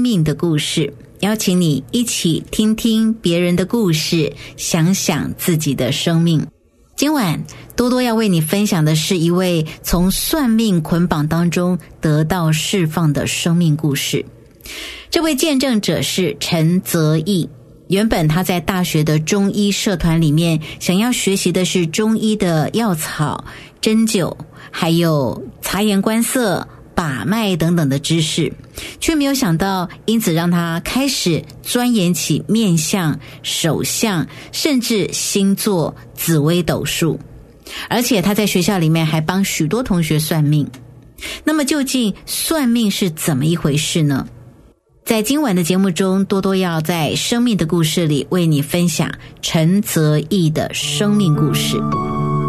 命的故事，邀请你一起听听别人的故事，想想自己的生命。今晚多多要为你分享的是一位从算命捆绑当中得到释放的生命故事。这位见证者是陈泽义，原本他在大学的中医社团里面想要学习的是中医的药草、针灸，还有察言观色、把脉等等的知识，却没有想到因此让他开始钻研起面相、手相，甚至星座、紫微斗数，而且他在学校里面还帮许多同学算命。那么究竟算命是怎么一回事呢？在今晚的节目中，多多要在生命的故事里为你分享陈泽义的生命故事。